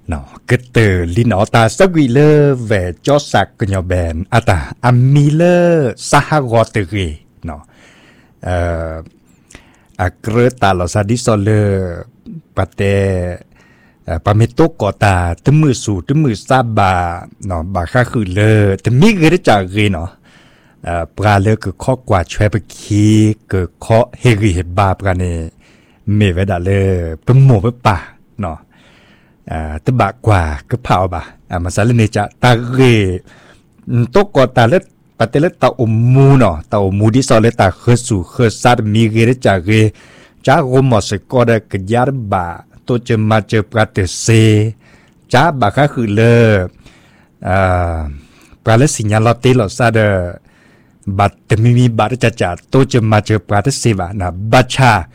nó cái từ li nó ta sắc vị lơ về cho sạc cái nhỏ bèn à ta ami lơ sa gọt từ gì nó kêu ta là sa đi so lơ bắt tê bà mẹ tốt có ta tấm mưa sù tấm mưa sa nó bà khác khử lơ tấm mi cái đó chả gì nó bà lơ cứ khó quả chơi bực khí cứ khó hề gì hết bà này mẹ về đã lơ bấm mồm bấm bà nó tức bạc quả cứ phao bà mà sao lên này chả ta ghê tốt có ta lết bà tê lết tàu mù nọ tàu mù đi sau lết ta khơi sù khơi sát mi ghê đấy chả ghê chả gồm một sự có được cái giá bà tôi chơi mà chơi bà tê xe chả bà khác khử lơ bà lết xì nhà lọt tê lọt xa đờ bà tê mi bà đấy chả tôi chơi mà chơi bà tê xe bà nà bà cha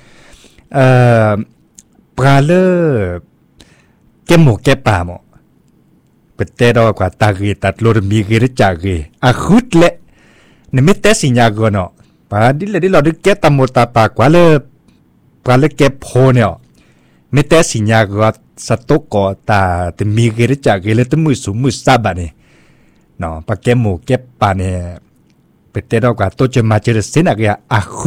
bà lơ cái mồ cái bà mồ bữa tết đó quả ta ghi tạt lô mi ghi đấy chả ghi hút lệ nên mấy tết sinh nhật rồi nọ bà đi là đi cái tầm một ta bà quả lơ cái phô nè mấy tết sinh nhật rồi sát tốt có ta từ mi ghi đấy chả ghi lên tới 10 bà này nọ bà cái mồ cái bà này bữa tết đó quả tôi chơi mà chơi được xí nào kìa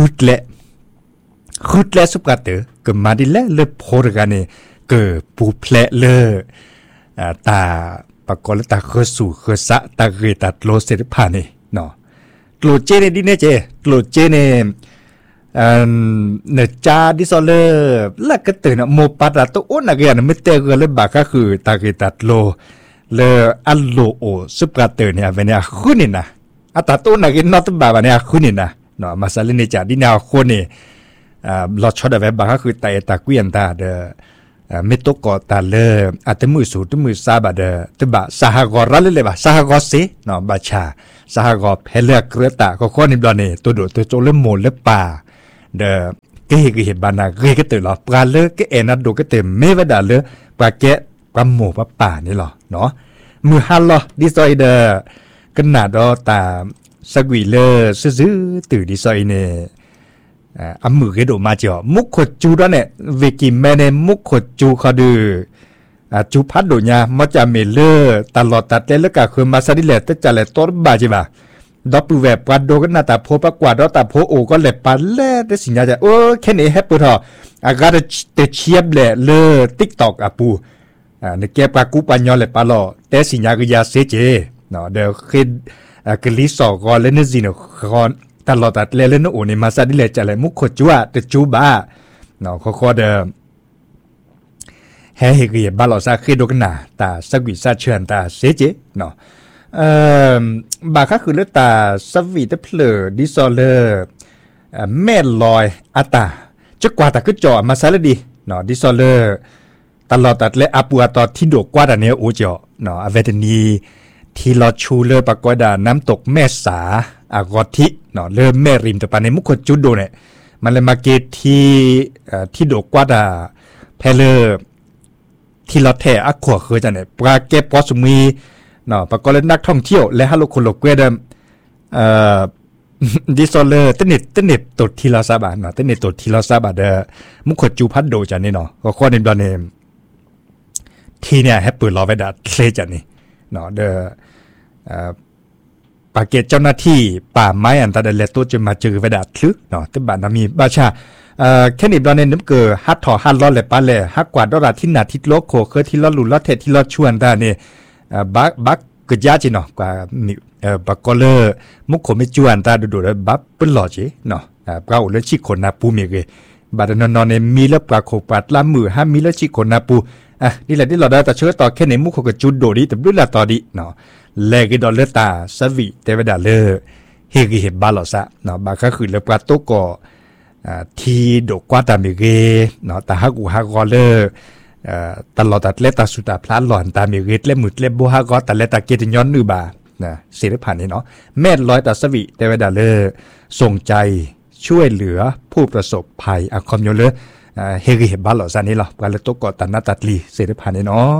hút lệ súp cả tử cứ mà đi lệ phô được cái này cứ bù plẹ lơ ta bà có là ta khơi sủ khơi sạ ta gửi ta lô xe đượcผ่านnày nó lô chê này đi nè chê lô chê này nè cha đi sau lơ là cái từ nó một bát là tôi ôn là cái nó mới tê gửi lên bà khác khử ta gửi ta lô lơ ăn lô ổ súp cả từ này về này khuyên này nè ta tôi là cái nó tôi bà này khuyên này nè nó mà sao lên này chả đi nào khuyên này lọt cho được về bà khác khử tại ta quyên ta đượcไม่ตกก็ตาเลยอาจจะมือสูดมือซาบะเดแต่บะสหกรณ์เลยบะสหกรณ์สิเนาะบะชาสหกรณ์เพลเกลือตาก็ข้อนี้บลานี่ตัวโดตัวโจเล่มโมเล่ป่าเดก็เห็นบานาก็ตื่นหรอปลาเลยก็เอ็นัดดูก็ตื่นไม่ว่าด่าเลยปลาแกะปลาหมูปลาป่านี่หรอเนาะมือฮัลโหลดีซอยเดกันหนาดอตาสกุยเลยซื้อตื่นดีซอยเนี่ยมือก็ดูมาเจาะมุกขดจูด้านเนี่ยเวกิแม่เนี่ยมุกขดจูเขาดูจูพัดดูเนี่ยมันจะมีเลือตลอดตัดเลยก็คือมาสดิเลตจะเลยต้นบาจิบะดอกปูแวบปัดโดกันนาตาโพปกว่าดอกตาโพโอก็เลยปัดเล่ได้สิญญาจะโอ้แค่นี้แฮปปี้ทอการจะเชียบเลยเลือติ๊กตอกปูในแกปากูปัญญาเลยปาลอแต่สิญญาก็ยาเสเจเนาะเดี๋ยวคือกลิสอกก่อนเล่นนี่เนาะก่อนตลอดตัดเล่นโอ้เนี่ยมาซาดิเลจะเลยมุกขดจั่วแต่จูบ้าเนาะข้อเดิมแห่เหยียบบาลอซาคือดูกันหนาตาสวิซาเชิญตาเสเจเนาะบาค่าคือเลือดตาสวีตเพลดิซอเลอร์แม่ลอยอาตาจะกว่าตาคือจ่อมาซาลดีเนาะดิซอเลอร์ตลอดตัดเลยอาปัวตอที่โดกกว่าตาเนี้ยโอจ่อเนาะอเวทนีที่ลอชูเลอร์ปากวดาน้ำตกแม่สาอากอทิเนาะเริ่มแม่ริมแต่ปานในมุขจุดโดเนี่ยมันเลยมาเกตที่โดกว่าดาเพลอที่เราแท้อักขวเคยจังเนี่ยปลาเก็บปอสมีเนาะปากก็เลยนักท่องเที่ยวและฮัลโหลคนโลกเวดดิซอเลอร์เตเน็ตตัวที่เราทราบเนาะเตเน็ตตัวที่เราทราบมุขจูพัดโดจังนี่เนาะก็ข้อในบลาเนมที่เนี่ยให้ปืนรอไว้ดัดเคลจังนี่เนาะปาเกตเจ้าหน้าที่ป่าไม้อันตรายและตัวจะมาเจอเวดาทึกเนาะที่บ้านมีบาชาแค่นี้เราเนี่ยนึกเกิดฮัทถอฮัทล้อเลยป้าเลยฮักกว่าดอลลาร์ที่หนาทิศโลกโคเคยที่ล้อหลุดล้อเทที่ล้อชวนได้เนี่ยบักเกิดยาจีเนาะกว่าบักก็เลยมุกโคไม่ชวนได้ดูแล้วบักเป็นหล่อจีเนาะปลาอุลชิคนนาปูมีเกบัดนอนเนี่ยมีแล้วปลาโคปัดละมือห้ามมีแล้วชิคนนาปูนี่แหละที่เราได้แต่เชื่อต่อแค่ในมุกโคกับจุดโดดีแต่ด้วยละต่อดีเนาะแลกดอลเลตาสวีเตวดาเลเฮกิเฮบาลอซะเนาะบาก็คือเลปลาโตโกทีดกว่าตามิเกเนาะตาฮักอูฮักกอเลตลอดตัดเลตาสุตาพลาหลอนตามิเกเลมุดเลบูฮักกอตาเลตาเกติย้อนนือบานะศิลปะนี่เนาะแม่ร้อยตาสวีเตวดาเลส่งใจช่วยเหลือผู้ประสบภัยอะคอมโยเลเฮกิเฮบาลอซะนี่หรอปลาโตโกตานาตัดลีศิลปะนี่เนาะ